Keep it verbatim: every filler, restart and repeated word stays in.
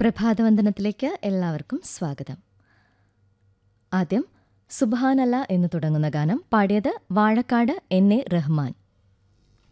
പ്രഭാതവന്ദനത്തിലേക്ക് എല്ലാവർക്കും സ്വാഗതം. ആദ്യം സുബ്ഹാനല്ല എന്ന് തുടങ്ങുന്ന ഗാനം പാടിയത് വാഴക്കാട് എൻ എ റഹ്മാൻ.